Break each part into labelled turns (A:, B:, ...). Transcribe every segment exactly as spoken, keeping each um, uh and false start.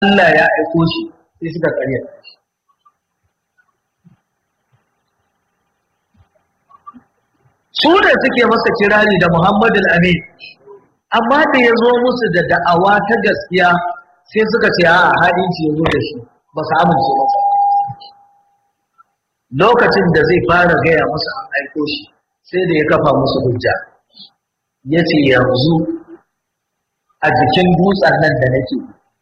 A: Allah ya aiko shi sai suka karyata shi. Su da suke masa kirari da Muhammad al-Amin, amma da ya zo musu da da'awa ta gaskiya sai suka ce a hadinci ya zo da shi, ba su amince masa. Lokacin da zai fara gaya musu an aiko shi sai da ya kafa musu hujja, ya ce yanzu a jikin dutsen nan da nake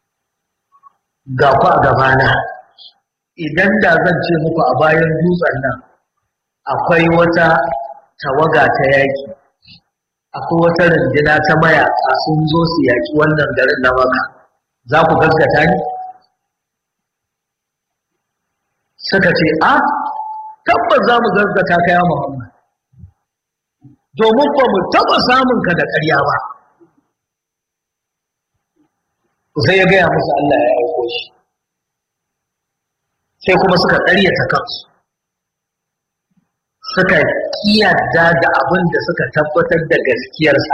A: ga ku a gabana, idan da zan ce muku a bayan dutsen nan akwai wata tawaga ta yaki, akwai wata rundina ta mayaka sun zo su yaki wannan garin na Makka, za ku gaskata ni? Suka ce a tabbas za mu gaskata ka ya Muhammad, domin ba mu taba samun ka da ƙarya ba. Sai ya gaya musu Allah ya aiko shi, sai kuma suka ƙaryata kansu, suka kiyarda da abin da suka tabbatar da gaskiyarsa.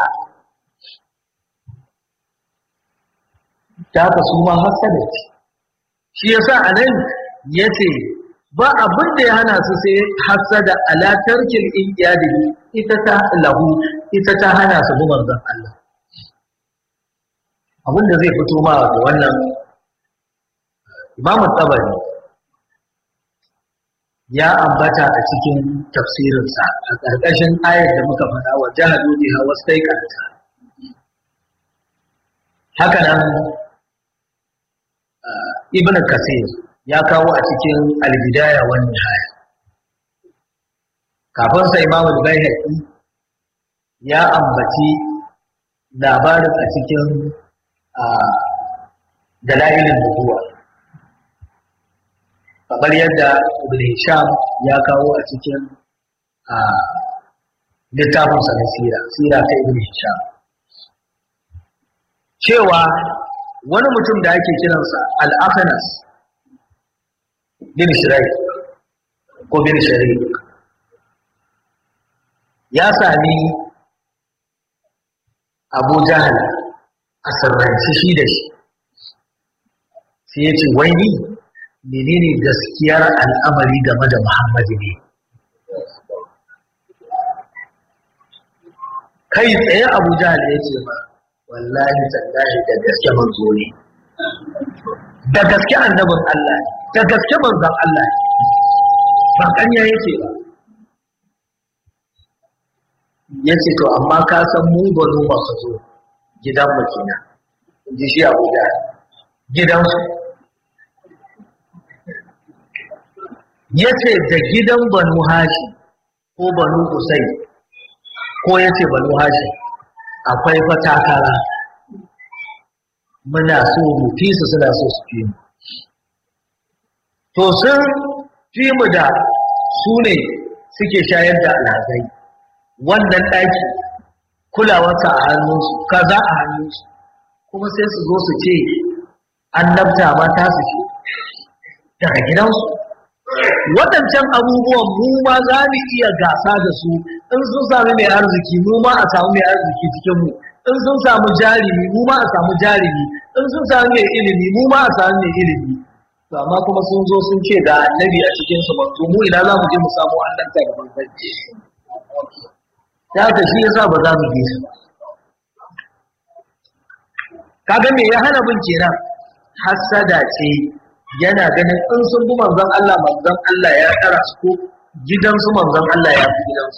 A: Ta haka su ma hasada ce. Shi yasa a nan ya ce ba abin da ya hana su sai hasada ala tarkil inqiyadi ita ta lahu ita ta hana su bi manzon Allah. Abin da zai fito ma da wannan Imam Tabari ya ambata a cikin tafsirinsa a ƙarƙashin ayar da muka faɗa wa jahadu biha wastaiqanata. Haka nan Ibn Kathir ya kawo a cikin Al-Bidaya wan Nihaya. Kafin sa Imam Al-Baihaqi ya ambaci labarin a cikin Dalailin Nubuwa, kamar yadda Ibn Hisham ya kawo a cikin littafinsa na sira sira ta Ibn Hisham, cewa wani mutum da ake kiransa Al-Akhnas bin Shirai ko bin Shari ya sami Abu Jahal a sirrance shi da shi, sai ya ce wai ni menene gaskiyar al'amari game da Muhammadu ne? Kai tsaye Abu Jahal ya ce ba, wallahi tallahi da gaske manzo ne, da gaske annabin Allah, da gaske manzon Allah, ba kanya yake ba. Ya ce to amma ka san mu banu masu zo gidan mu kenan, in ji shi Abu Jahal, gidansu. Ya ce da gidan Banu Hashim ko Banu Qusay ko ya ce Banu Hashim akwai fatakara, muna so mu fi su suna so su fi mu. To sun fi mu da su ne suke shayar da alhazai, wannan ɗaki kulawarsa a hannunsu, kaza a hannunsu, kuma sai su zo su ce annabta ma ta su ce daga gidansu. Waɗancan abubuwan mu ma za mu iya gasa da su, in sun sami mai arziki mu ma a samu mai arziki cikin mu, in sun samu jarimi mu ma a samu jarimi, in sun samu mai ilimi mu ma a samu mai ilimi. To amma kuma sun zo sun ce da annabi a cikin su, to mu ina za mu je mu samu annabta da manzanci? Ta haka shi yasa ba za mu je su. Kaga me ya hana bin kenan? Hassada ce, yana ganin in sun bi manzon Allah, manzon Allah ya tsara su, ko gidansu manzon Allah ya fi gidansu.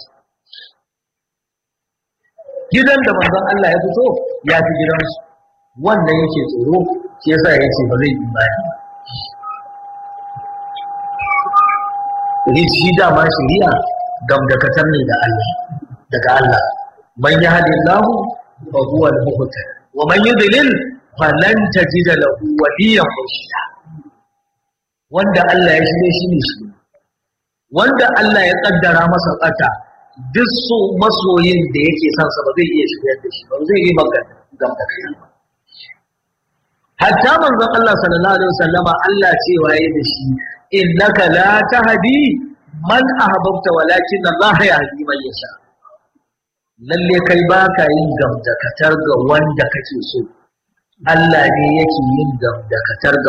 A: Gidan da manzon Allah ya fito ya fi gidansu, wannan yake tsoro, shi yasa ya ce ba zai yi imani. Shi dama shari'a gamdakatar ne da Allah, daga Allah. Man yahdillahu fa huwa al-muhtadi wa man yudlil falan tajida lahu waliyan murshida. Wanda Allah ya shirye shi ne shi, wanda Allah ya kaddara masa tsaka, duk so masoyin da yake son sa ba zai iya shiryar da shi ba, zai yi magana gamdakatar ba. Hatta manzon Allah sallallahu alaihi wasallama Allah cewa yayi da shi, innaka la tahdi man ahbabta walakin Allah yahdi man yasha. Lalle kai baka yin gamdakatar ga wanda kake so, Allah ne yake yin dakatar